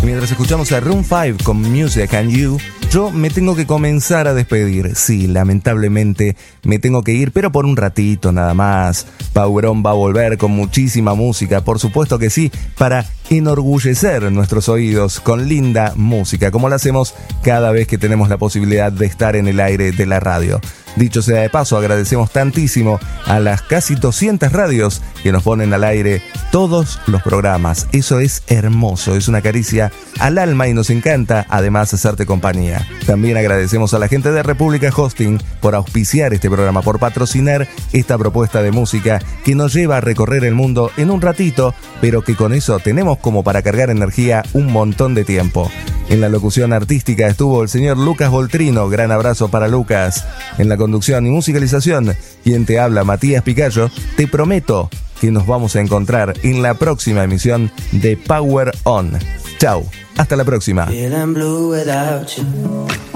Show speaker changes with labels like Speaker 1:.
Speaker 1: Mientras escuchamos a Room 5 con Music and You, yo me tengo que comenzar a despedir. Sí, lamentablemente me tengo que ir, pero por un ratito nada más. Power On va a volver con muchísima música, por supuesto que sí, para enorgullecer nuestros oídos con linda música, como lo hacemos cada vez que tenemos la posibilidad de estar en el aire de la radio. Dicho sea de paso, agradecemos tantísimo a las casi 200 radios que nos ponen al aire todos los programas. Eso es hermoso, es una caricia al alma y nos encanta además hacerte compañía. También agradecemos a la gente de República Hosting por auspiciar este programa, por patrocinar esta propuesta de música que nos lleva a recorrer el mundo en un ratito, pero que con eso tenemos como para cargar energía un montón de tiempo. En la locución artística estuvo el señor Lucas Voltrino, gran abrazo para Lucas. En la conducción y musicalización, quien te habla, Matías Picayo. Te prometo que nos vamos a encontrar en la próxima emisión de Power On. Chau, hasta la próxima.